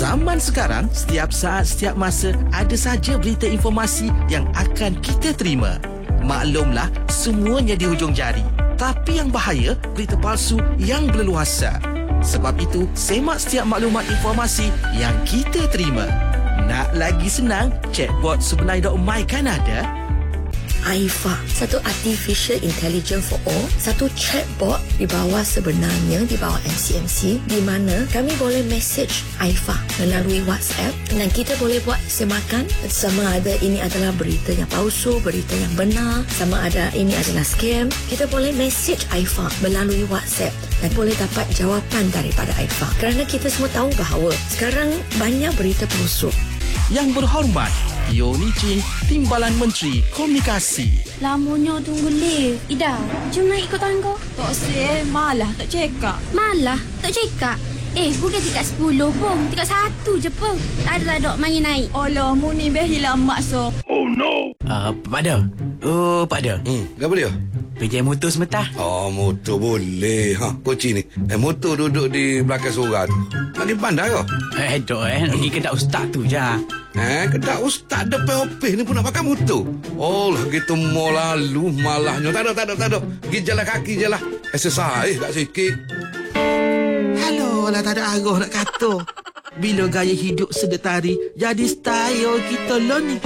Zaman sekarang, setiap saat, setiap masa, ada saja berita informasi yang akan kita terima. Maklumlah, semuanya di hujung jari. Tapi yang bahaya, berita palsu yang berleluasa. Sebab itu, semak setiap maklumat informasi yang kita terima. Nak lagi senang? Chatbot Sebenarnya.my kan ada? AIFA, satu artificial intelligence for all, satu chatbot di bawah Sebenarnya, di bawah MCMC, di mana kami boleh message AIFA melalui WhatsApp dan kita boleh buat semakan sama ada ini adalah berita yang palsu, berita yang benar, sama ada ini adalah scam. Kita boleh message AIFA melalui WhatsApp dan boleh dapat jawapan daripada AIFA. Kerana kita semua tahu bahawa sekarang banyak berita palsu. Yang berhormat, Yoni Ching, Timbalan Menteri Komunikasi. Lamanya tunggu leh. Ida, jom naik ikut tangga. Tak sih, malah tak cekak. Malah, tak cekak. Bukan tingkat 10 pun. Tingkat 1 je pun. Tak ada main naik. Alah, mu ni beh hilang makso. Oh no. Pak Ada. Oh, Pak Ada. Kenapa dia? Pinjam motor sebentar. Oh, motor boleh. Koci ni. Motor duduk di belakang surau tu. Nak di bandar ke? Pergi kedai ustaz tu je. Kedai ustaz depan ofis ni pun nak pakai motor. Oh lah, gitu mau lalu malahnya. Tak ada. Pergi jalan kaki je lah. Exercise tak sikit. Halo lah, tak ada arah nak kata. Bila gaya hidup sedentari jadi style kita lo ni.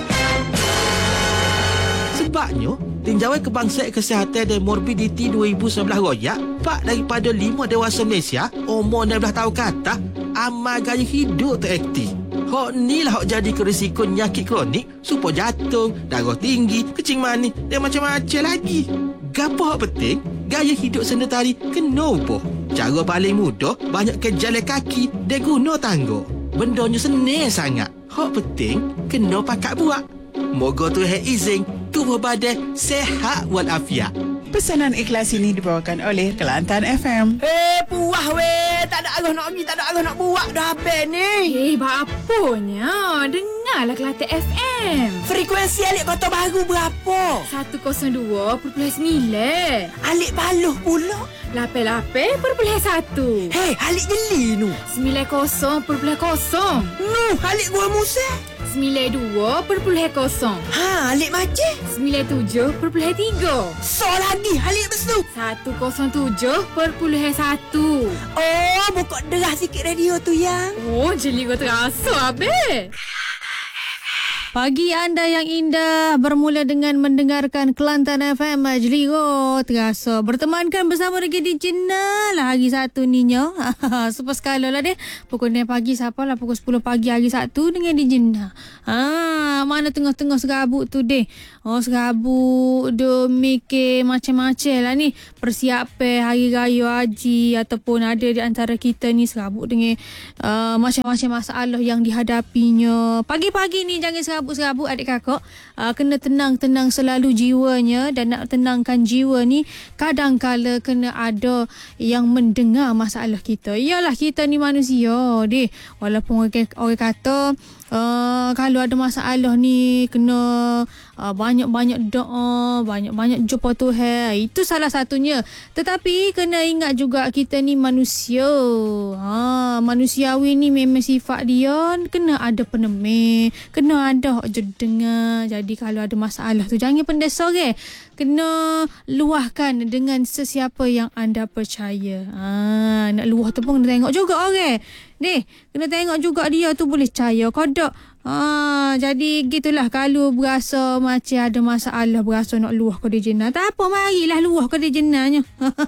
Sebabnya, Tinjauan Kebangsaan Kesihatan dan Morbiditi 2019 royak, 4 daripada 5 dewasa Malaysia umur 16 tahun ke atas amal gaya hidup teraktif. Hak ni lah hak jadi kerisiko penyakit kronik, supaya jantung, darah tinggi, kencing manis dan macam-macam lagi. Gapo hak penting? Gaya hidup sedentari kena ubah. Cara paling mudah, banyak jalan kaki dan guna tangga. Bendanya senang sangat. Hak penting, kena pakat buat. Moga Tuhan izin, tubuh badan sehat walafiat. Pesanan ikhlas ini dibawakan oleh Kelantan FM. Puah weh. Tak ada arah nak pergi, tak ada arah nak buat dah habis ni. Bapanya? Dengarlah Kelantan FM. Frekuensi alik Kota Baru berapa? 102.9. Alik Paloh pula. 88.1. Alik Jeli nu. 90.0. Alik Gua Musa. 92.0. Alik Maceh. 97.3. So lagi alik Besu. 107.1. Oh, buka derah sikit radio tu yang. Oh, jeli kau terasa habis. Pagi anda yang indah bermula dengan mendengarkan Kelantan FM Majligo. Terasa bertemankan bersama dengan DJ Nal lah hari Sabtu ni nyo. Super sekali lah deh. Pukul 9 pagi siapa lah pukul 10 pagi hari Sabtu dengan DJ Nal. Mana tengah-tengah serabut tu deh. Oh serabut dia mikir macam-macam lah ni. Persiapan hari raya haji ataupun ada di antara kita ni serabut dengan macam-macam masalah yang dihadapinya. Pagi-pagi ni jangan serabut adik kakak. Kena tenang-tenang selalu jiwanya. Dan nak tenangkan jiwa ni kadang-kala kena ada yang mendengar masalah kita. Yalah kita ni manusia deh. Walaupun orang kata kalau ada masalah ni kena banyak-banyak doa, banyak-banyak jumpa Tuhan. Itu salah satunya. Tetapi kena ingat juga kita ni manusia. Manusiawi ni memang sifat dia kena ada penemih, kena ada je dengar. Jadi kalau ada masalah tu jangan pendek sore. Kena luahkan dengan sesiapa yang anda percaya. Nak luah tu pun kena tengok juga orang. Ni, kena tengok juga dia tu boleh percaya kodok. Jadi gitulah kalau berasa macam ada masalah, berasa nak luah ke dia jenah. Tak apa, marilah luah ke dia jenahnya.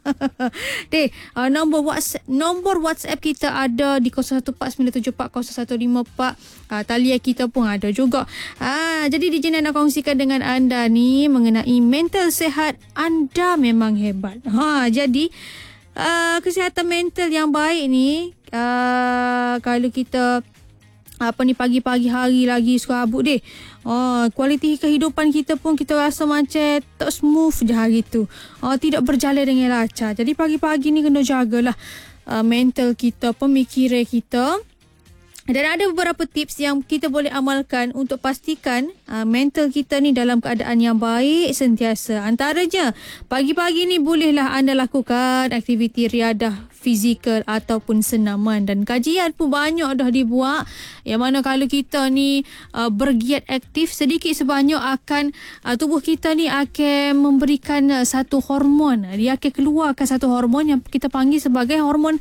Nombor WhatsApp kita ada di 0149740154. Talian kita pun ada juga. Jadi DJ nak kongsikan dengan anda ni mengenai mental sihat anda memang hebat. Jadi kesihatan mental yang baik ni kalau kita pagi-pagi hari lagi serabut deh. Kualiti kehidupan kita pun kita rasa macam tak smooth je hari tu. Tidak berjalan dengan lancar. Jadi pagi-pagi ni kena jagalah mental kita, pemikiran kita. Dan ada beberapa tips yang kita boleh amalkan untuk pastikan mental kita ni dalam keadaan yang baik sentiasa. Antaranya, pagi-pagi ni bolehlah anda lakukan aktiviti riadah fizikal ataupun senaman. Dan kajian pun banyak dah dibuat yang mana kalau kita ni bergiat aktif, sedikit sebanyak akan tubuh kita ni akan memberikan satu hormon. Dia akan keluarkan satu hormon yang kita panggil sebagai hormon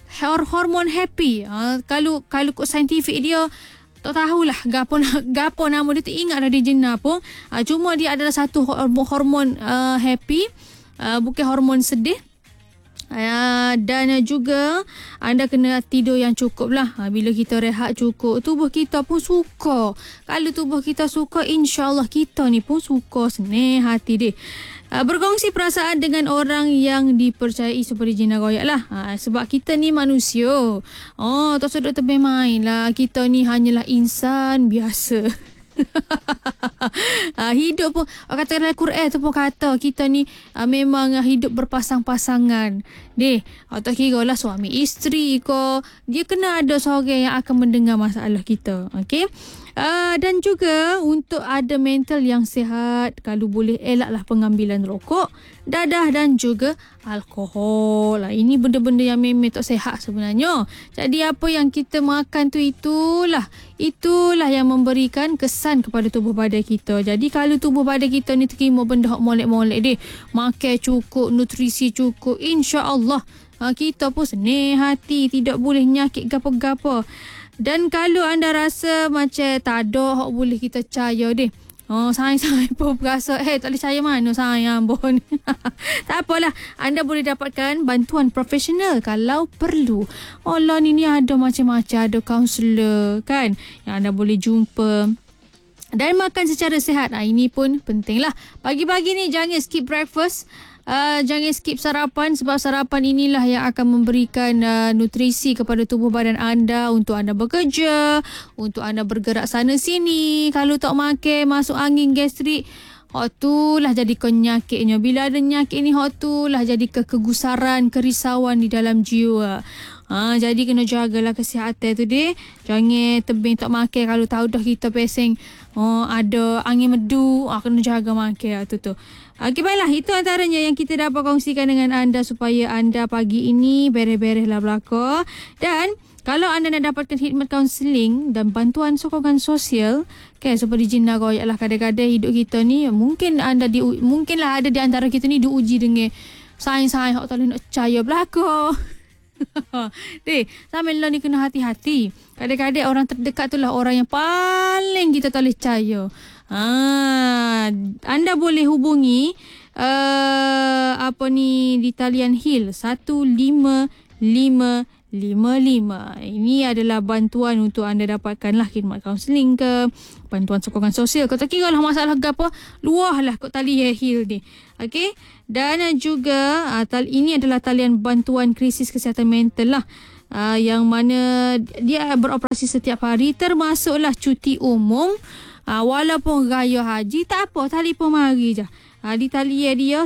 happy. Kalau kod saintifik dia tak tahulah gapo nama dia, tak ingat dah di jena pun. Cuma dia adalah satu hormon happy, bukan hormon sedih. Dan juga anda kena tidur yang cukup lah. Bila kita rehat cukup, tubuh kita pun suka. Kalau tubuh kita suka, insyaAllah kita ni pun suka, senang hati deh. Berkongsi perasaan dengan orang yang dipercayai seperti Gina Goyak lah. Sebab kita ni manusia. Tak sedut tebih main lah. Kita ni hanyalah insan biasa. Hidup pun, kata dalam Quran tu pun kata kita ni memang hidup berpasang-pasangan. Tak kira lah suami isteri ke, dia kena ada seorang yang akan mendengar masalah kita. Okey. Dan juga untuk ada mental yang sihat, kalau boleh elaklah pengambilan rokok, dadah dan juga alkohol. Ini benda-benda yang memang tak sihat sebenarnya. Jadi apa yang kita makan tu itulah yang memberikan kesan kepada tubuh badan kita. Jadi kalau tubuh badan kita ni terima benda hak molek-molek makan cukup, nutrisi cukup, insya-Allah kita pun senang hati, tidak boleh nyakit gapo-gapo. Dan kalau anda rasa macam tak ada hak boleh kita percaya sayang pun berasa tak boleh percaya mana sayang pun. Tak apalah, anda boleh dapatkan bantuan profesional kalau perlu. Allah ni ada macam-macam, ada kaunselor kan yang anda boleh jumpa. Dan makan secara sihat, ini pun penting lah. Pagi-pagi ni jangan skip breakfast. Jangan skip sarapan, sebab sarapan inilah yang akan memberikan nutrisi kepada tubuh badan anda untuk anda bekerja, untuk anda bergerak sana sini. Kalau tak makan, masuk angin gastrik, itulah jadi penyakitnya. Bila ada penyakit ni, itulah jadi kegusaran, kerisauan di dalam jiwa. Jadi kena jagalah kesihatan tu Jangan tebing tak makan kalau tahu dah kita pesing ada angin medu, kena jaga makan tu. Okey, baiklah, itu antaranya yang kita dapat kongsikan dengan anda supaya anda pagi ini beres-bereslah belaka. Dan kalau anda nak dapatkan khidmat kaunseling dan bantuan sokongan sosial, seperti Gina Goyak lah, kadang-kadang hidup kita ni mungkinlah ada di antara kita ni diuji dengan sains-sains hak tak boleh nak percaya belaka. Sambil ni kena hati-hati. Kadang-kadang orang terdekat tu lah orang yang paling kita tak boleh percaya. Anda boleh hubungi di talian HIL 15555. Ini adalah bantuan untuk anda dapatkanlah khidmat kaunseling ke, bantuan sokongan sosial. Kau tak kira lah masalah apa, luahlah kau tali HIL ni. Okey. Dan juga ini adalah talian bantuan krisis kesihatan mental lah. Yang mana dia beroperasi setiap hari, termasuklah cuti umum. Walaupun raya haji, tak apa, telefon mari je. Di talian dia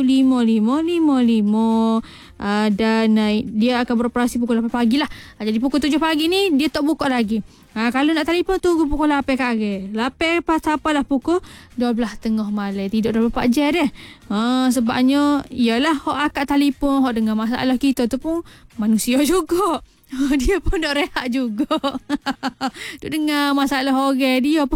15555. Dan dia akan beroperasi pukul 8 pagi lah. Jadi pukul 7 pagi ni dia tak buka lagi. Kalau nak telefon, tunggu pukul 8 kali. 8 sampailah pukul 12.30 malam. Tidak 24 jam sebabnya ialah hak akak telefon, hak dengar masalah kita tu pun manusia juga. Dia pun nak rehat juga. Duk dengar masalah orang dia pun